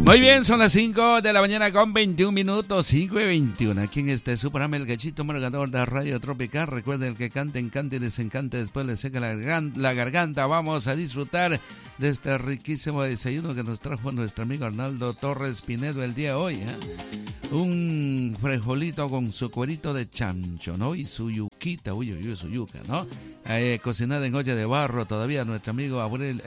Muy bien, son las 5 de la mañana con 21 minutos, 5 y 21. Aquí en este su programa, el Gallito Margador de Radio Tropical. Recuerden, el que cante, encante y desencante, después le seca la garganta. Vamos a disfrutar de este riquísimo desayuno que nos trajo nuestro amigo Arnaldo Torres Pinedo el día de hoy. Un frijolito con su cuerito de chancho, ¿no? Y su yuquita, su yuca, ¿no? Cocinada en olla de barro todavía nuestro amigo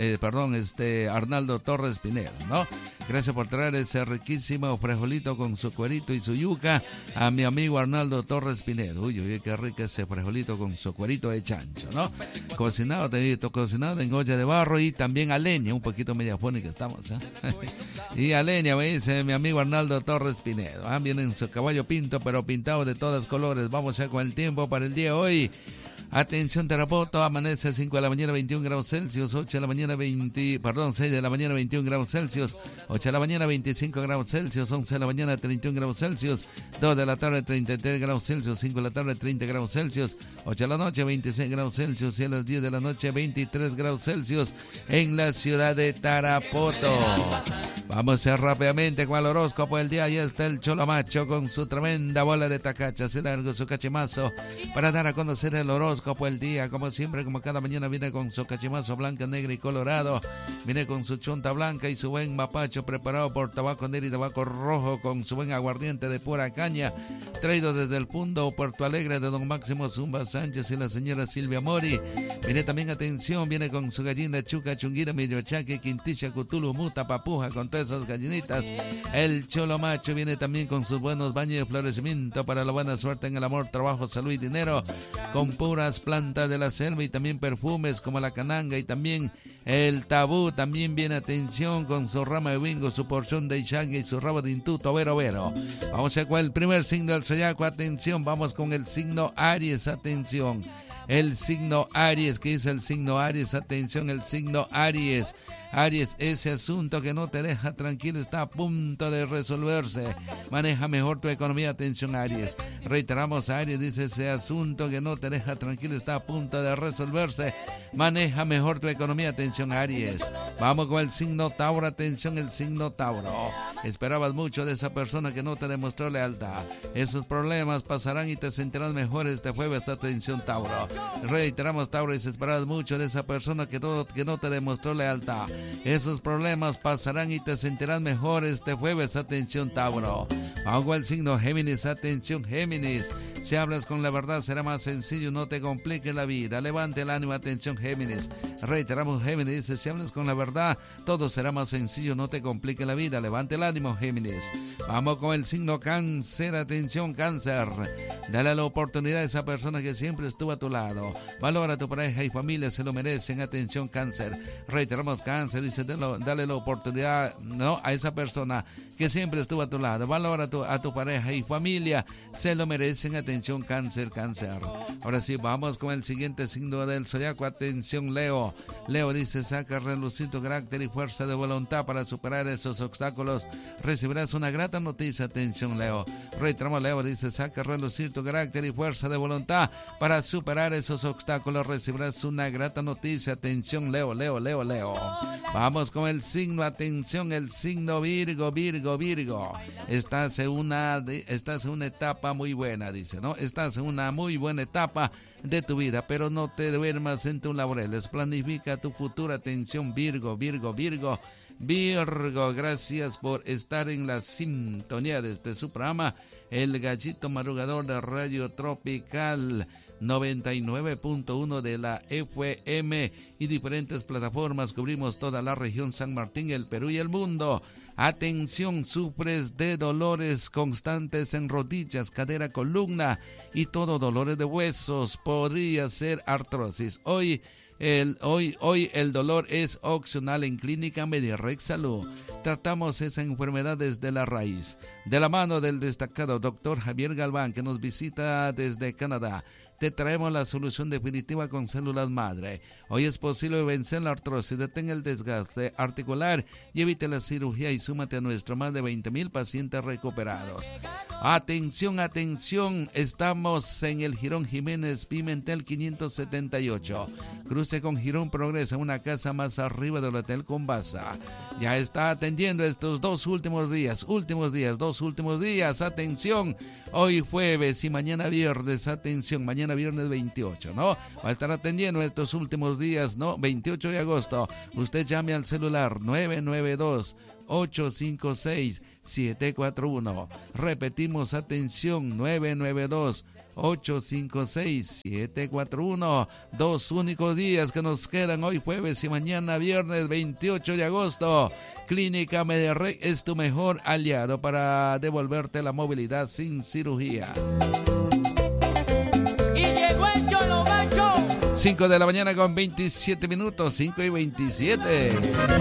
Arnaldo Torres Pinedo, ¿no? Gracias por traer ese riquísimo frijolito con su cuerito y su yuca a mi amigo Arnaldo Torres Pinedo. Uy, qué rico ese frijolito con su cuerito de chancho, ¿no? Cocinado en olla de barro y también a leña, un poquito mediafónica estamos, ¿eh? Y a leña, me dice mi amigo Arnaldo Torres Pinedo. Viene en su caballo pinto, pero pintado de todos colores. Vamos ya con el tiempo para el día de hoy. Atención Tarapoto, amanece a 5 de la mañana 21 grados Celsius, 6 de la mañana 21 grados Celsius, 8 de la mañana 25 grados Celsius, 11 de la mañana 31 grados Celsius, 2 de la tarde 33 grados Celsius, 5 de la tarde 30 grados Celsius, 8 de la noche 26 grados Celsius y a las 10 de la noche 23 grados Celsius en la ciudad de Tarapoto. Vamos a ir rápidamente con el horóscopo del día. Ahí está el Cholo Macho con su tremenda bola de tacacha, se largo su cachimazo para dar a conocer el horóscopo del día. Como siempre, como cada mañana, viene con su cachimazo blanca, negra y colorado. Viene con su chonta blanca y su buen mapacho preparado por tabaco negro y tabaco rojo, con su buen aguardiente de pura caña, traído desde el punto Puerto Alegre de don Máximo Zumba Sánchez y la señora Silvia Mori. Viene también, atención, viene con su gallina chuca, chunguira, millochaque, quinticha, cutulu, muta, papuja, con todas esas gallinitas. El Cholo Macho viene también con sus buenos baños de florecimiento para la buena suerte en el amor, trabajo, salud y dinero, con puras plantas de la selva y también perfumes como la cananga y también el tabú. También viene, atención, con su rama de bingo, su porción de ixanga y su rabo de intuto, vero. Vamos a con el primer signo del zodiaco, atención, vamos con el signo Aries, atención. El signo Aries, ¿qué dice el signo Aries? Atención, el signo Aries. Aries, ese asunto que no te deja tranquilo está a punto de resolverse. Maneja mejor tu economía, atención Aries. Reiteramos, Aries, dice, ese asunto que no te deja tranquilo está a punto de resolverse. Maneja mejor tu economía, atención Aries. Vamos con el signo Tauro, atención, el signo Tauro. Esperabas mucho de esa persona que no te demostró lealtad. Esos problemas pasarán y te sentirás mejor este jueves, atención Tauro. Reiteramos, Tauro, y esperabas mucho de esa persona que no te demostró lealtad. Esos problemas pasarán y te sentirás mejor este jueves, atención Tauro. Hago el signo Géminis, atención Géminis. Si hablas con la verdad será más sencillo, no te compliques la vida. Levante el ánimo, atención Géminis. Reiteramos, Géminis dice, si hablas con la verdad todo será más sencillo, no te compliques la vida. Levante el ánimo, Géminis. Vamos con el signo Cáncer, atención Cáncer. Dale la oportunidad a esa persona que siempre estuvo a tu lado. Valora a tu pareja y familia, se lo merecen, atención Cáncer. Reiteramos, Cáncer dice, dale la oportunidad, ¿no?, a esa persona que siempre estuvo a tu lado. Valora a tu pareja y familia, se lo merecen, atención Cáncer. Ahora sí, vamos con el siguiente signo del zodiaco, atención Leo. Leo dice, saca a relucir tu carácter y fuerza de voluntad para superar esos obstáculos. Recibirás una grata noticia, atención Leo. Reiteramos, Leo dice, saca a relucir tu carácter y fuerza de voluntad para superar esos obstáculos. Recibirás una grata noticia, atención Leo. Vamos con el signo, atención, el signo Virgo. Estás en una etapa muy buena, dice, ¿no? Estás en una muy buena etapa de tu vida, pero no te duermas en tus laureles. Planifica tu futuro, atención Virgo. Gracias por estar en la sintonía de este su programa, el Gallito Madrugador de Radio Tropical 99.1 de la FM y diferentes plataformas. Cubrimos toda la región San Martín, el Perú y el mundo. Atención, sufres de dolores constantes en rodillas, cadera, columna y todo dolores de huesos. Podría ser artrosis. Hoy el dolor es opcional en Clínica Medirex Salud. Tratamos esa enfermedad desde la raíz. De la mano del destacado doctor Javier Galván, que nos visita desde Canadá. te traemos la solución definitiva con Células Madre. Hoy es posible vencer la artrosis, detenga el desgaste articular y evite la cirugía y súmate a nuestro más de 20,000 pacientes recuperados. Atención, atención, estamos en el Girón Jiménez Pimentel 578. Cruce con Girón Progresa, una casa más arriba del Hotel Combasa. Ya está atendiendo estos dos últimos días, atención, hoy jueves y mañana viernes, atención, mañana viernes 28, ¿no? Va a estar atendiendo estos últimos días, ¿no? 28 de agosto, usted llame al celular 992-856-741, repetimos, atención, 992-856-741, 2 únicos días que nos quedan, hoy jueves y mañana viernes 28 de agosto. Clínica Mederrey es tu mejor aliado para devolverte la movilidad sin cirugía. Y llegó el Cholo Macho. 5 de la mañana con 27 minutos, 5:27.